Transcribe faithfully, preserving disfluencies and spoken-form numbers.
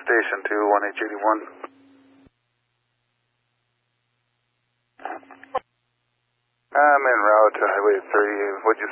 Station two, one H eighty-one. I'm en route to Highway thirty. What'd you